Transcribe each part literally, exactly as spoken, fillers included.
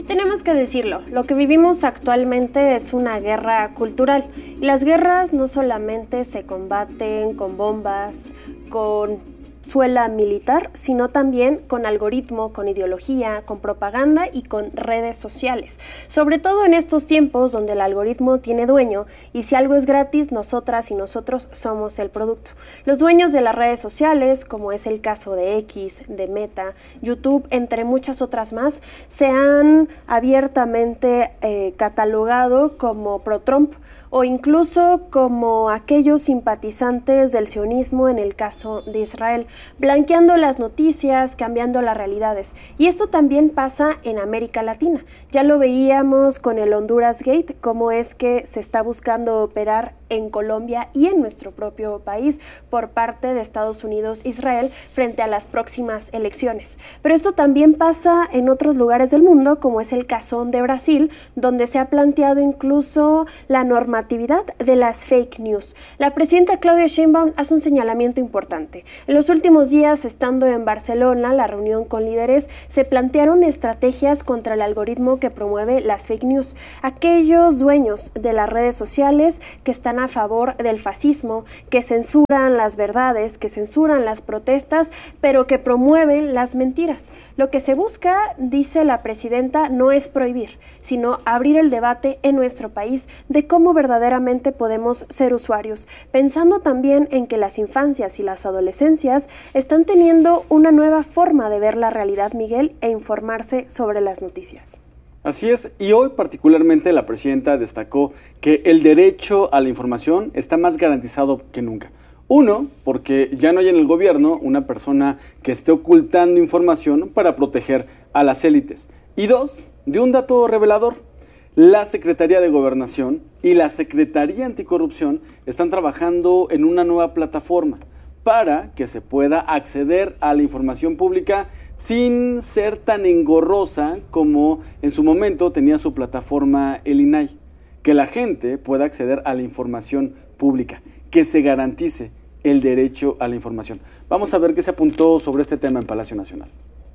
tenemos que decirlo, lo que vivimos actualmente es una guerra cultural. Y las guerras no solamente se combaten con bombas, con suela militar, sino también con algoritmo, con ideología, con propaganda y con redes sociales. Sobre todo en estos tiempos donde el algoritmo tiene dueño y si algo es gratis, nosotras y nosotros somos el producto. Los dueños de las redes sociales, como es el caso de X, de Meta, YouTube, entre muchas otras más, se han abiertamente eh, catalogado como pro-Trump, o incluso como aquellos simpatizantes del sionismo en el caso de Israel, blanqueando las noticias, cambiando las realidades. Y esto también pasa en América Latina. Ya lo veíamos con el Honduras Gate, cómo es que se está buscando operar en Colombia y en nuestro propio país por parte de Estados Unidos e Israel frente a las próximas elecciones. Pero esto también pasa en otros lugares del mundo, como es el caso de Brasil, donde se ha planteado incluso la normatividad de las fake news. La presidenta Claudia Sheinbaum hace un señalamiento importante. En los últimos días, estando en Barcelona, la reunión con líderes, se plantearon estrategias contra el algoritmo que promueve las fake news. Aquellos dueños de las redes sociales que están a favor del fascismo, que censuran las verdades, que censuran las protestas, pero que promueven las mentiras. Lo que se busca, dice la presidenta, no es prohibir, sino abrir el debate en nuestro país de cómo verdaderamente podemos ser usuarios, pensando también en que las infancias y las adolescencias están teniendo una nueva forma de ver la realidad, Miguel, e informarse sobre las noticias. Así es, y hoy particularmente la presidenta destacó que el derecho a la información está más garantizado que nunca. Uno, porque ya no hay en el gobierno una persona que esté ocultando información para proteger a las élites. Y dos, de un dato revelador. La Secretaría de Gobernación y la Secretaría Anticorrupción están trabajando en una nueva plataforma para que se pueda acceder a la información pública sin ser tan engorrosa como en su momento tenía su plataforma el I N A I. Que la gente pueda acceder a la información pública, que se garantice el derecho a la información. Vamos a ver qué se apuntó sobre este tema en Palacio Nacional.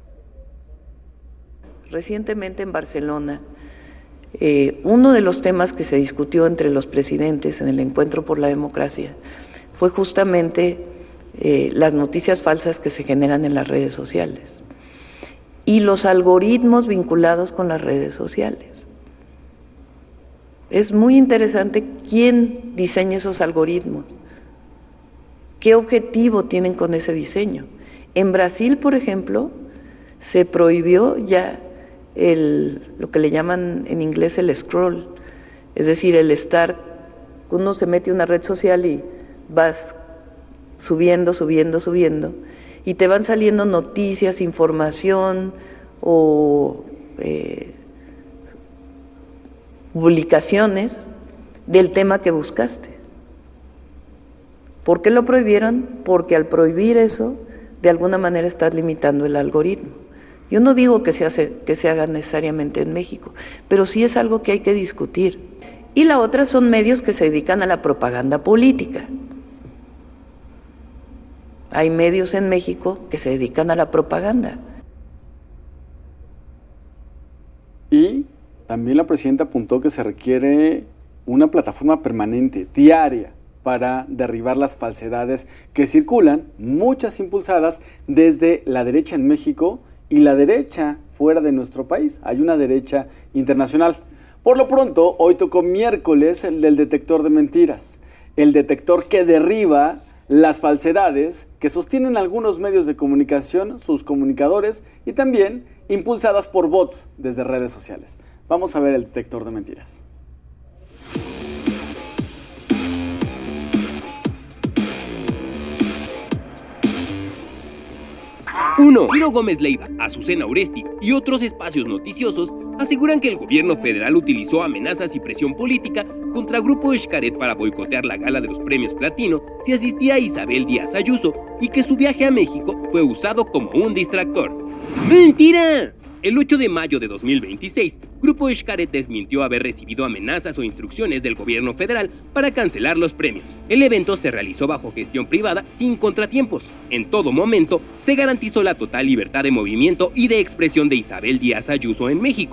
Recientemente en Barcelona, eh, uno de los temas que se discutió entre los presidentes en el Encuentro por la Democracia fue justamente eh, las noticias falsas que se generan en las redes sociales y los algoritmos vinculados con las redes sociales. Es muy interesante quién diseña esos algoritmos, qué objetivo tienen con ese diseño. En Brasil, por ejemplo, se prohibió ya el, lo que le llaman en inglés el scroll, es decir, el estar, uno se mete a una red social y vas subiendo, subiendo, subiendo, y te van saliendo noticias, información o eh, publicaciones del tema que buscaste. ¿Por qué lo prohibieron? Porque al prohibir eso, de alguna manera estás limitando el algoritmo. Yo no digo que se, hace, que se haga necesariamente en México, pero sí es algo que hay que discutir. Y la otra son medios que se dedican a la propaganda política. Hay medios en México que se dedican a la propaganda. Y también la presidenta apuntó que se requiere una plataforma permanente, diaria, para derribar las falsedades que circulan, muchas impulsadas desde la derecha en México y la derecha fuera de nuestro país. Hay una derecha internacional. Por lo pronto, hoy tocó miércoles el del detector de mentiras, el detector que derriba las falsedades que sostienen algunos medios de comunicación, sus comunicadores, y también impulsadas por bots desde redes sociales. Vamos a ver el detector de mentiras. uno. Ciro Gómez Leiva, Azucena Oresti y otros espacios noticiosos aseguran que el gobierno federal utilizó amenazas y presión política contra Grupo Xcaret para boicotear la gala de los premios Platino si asistía Isabel Díaz Ayuso y que su viaje a México fue usado como un distractor. ¡Mentira! El ocho de mayo de dos mil veintiséis, Grupo Xcaret desmintió haber recibido amenazas o instrucciones del gobierno federal para cancelar los premios. El evento se realizó bajo gestión privada sin contratiempos. En todo momento, se garantizó la total libertad de movimiento y de expresión de Isabel Díaz Ayuso en México.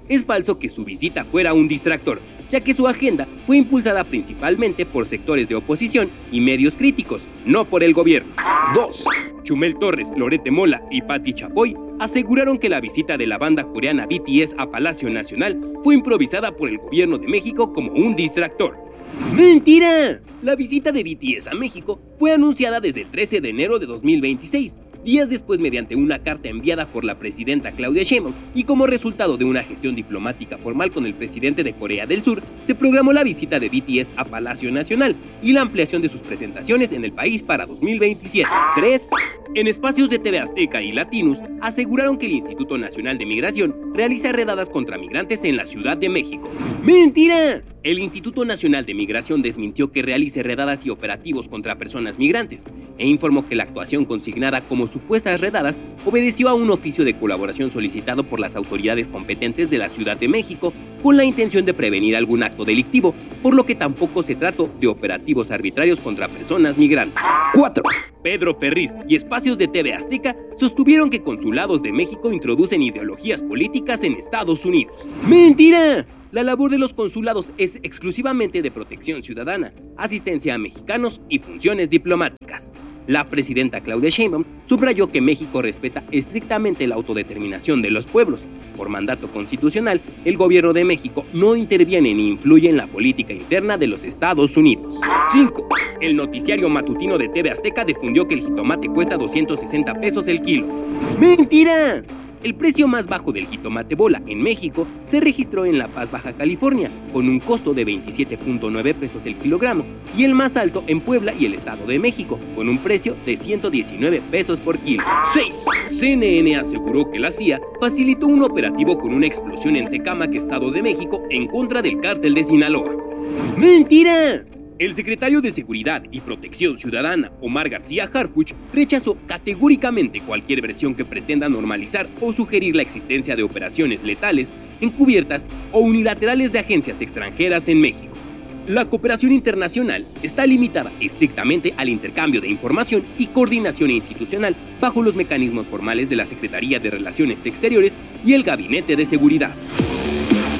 es falso que su visita fuera un distractor, ya que su agenda fue impulsada principalmente por sectores de oposición y medios críticos, no por el gobierno. dos. Chumel Torres, Loret de Mola y Patti Chapoy aseguraron que la visita de la banda coreana B T S a Palacio Nacional fue improvisada por el gobierno de México como un distractor. ¡Mentira! La visita de B T S a México fue anunciada desde el trece de enero de dos mil veintiséis, días después mediante una carta enviada por la presidenta Claudia Sheinbaum, y como resultado de una gestión diplomática formal con el presidente de Corea del Sur, se programó la visita de B T S a Palacio Nacional y la ampliación de sus presentaciones en el país para dos mil veintisiete. tres. En espacios de T V Azteca y Latinus aseguraron que el Instituto Nacional de Migración realiza redadas contra migrantes en la Ciudad de México. ¡Mentira! El Instituto Nacional de Migración desmintió que realice redadas y operativos contra personas migrantes e informó que la actuación consignada como supuestas redadas obedeció a un oficio de colaboración solicitado por las autoridades competentes de la Ciudad de México con la intención de prevenir algún acto delictivo, por lo que tampoco se trató de operativos arbitrarios contra personas migrantes. cuatro. Pedro Ferriz y espacios de T V Azteca sostuvieron que consulados de México introducen ideologías políticas en Estados Unidos. ¡Mentira! La labor de los consulados es exclusivamente de protección ciudadana, asistencia a mexicanos y funciones diplomáticas. La presidenta Claudia Sheinbaum subrayó que México respeta estrictamente la autodeterminación de los pueblos. Por mandato constitucional, el gobierno de México no interviene ni influye en la política interna de los Estados Unidos. cinco. El noticiario matutino de T V Azteca difundió que el jitomate cuesta doscientos sesenta pesos el kilo. ¡Mentira! El precio más bajo del jitomate bola en México se registró en La Paz, Baja California, con un costo de veintisiete punto nueve pesos el kilogramo, y el más alto en Puebla y el Estado de México, con un precio de ciento diecinueve pesos por kilo. seis. C N N aseguró que la C I A facilitó un operativo con una explosión en Tecámac, Estado de México, en contra del cártel de Sinaloa. ¡Mentira! El secretario de Seguridad y Protección Ciudadana, Omar García Harfuch, rechazó categóricamente cualquier versión que pretenda normalizar o sugerir la existencia de operaciones letales, encubiertas o unilaterales de agencias extranjeras en México. La cooperación internacional está limitada estrictamente al intercambio de información y coordinación institucional bajo los mecanismos formales de la Secretaría de Relaciones Exteriores y el Gabinete de Seguridad.